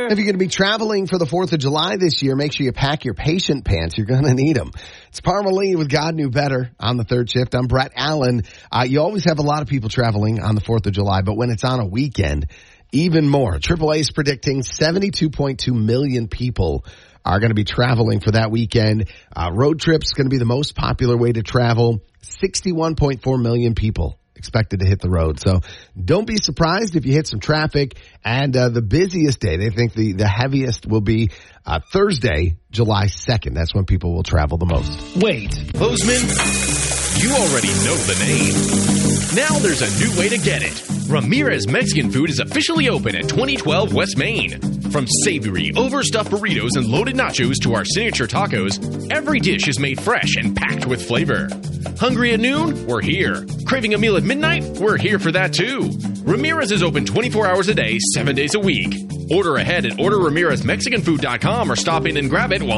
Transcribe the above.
If you're going to be traveling for the 4th of July this year, make sure you pack your patient pants. You're going to need them. It's Parma Lee with God Knew Better on the third shift. I'm Brett Allen. You always have a lot of people traveling on the 4th of July, but when it's on a weekend, even more. AAA is predicting 72.2 million people are going to be traveling for that weekend. Road trips going to be the most popular way to travel. 61.4 million people expected to hit the road. So don't be surprised if you hit some traffic. And the busiest day, they think the heaviest will be Thursday, July 2nd. That's when people will travel the most. Wait, Bozeman, you already know the name. Now there's a new way to get it. Ramirez Mexican Food is officially open at 2012 West Main. From savory, overstuffed burritos and loaded nachos to our signature tacos, every dish is made fresh and packed with flavor. Hungry at noon? We're here. Craving a meal at midnight? We're here for that too. Ramirez is open 24 hours a day, 7 days a week. Order ahead at orderramirezmexicanfood.com or stop in and grab it while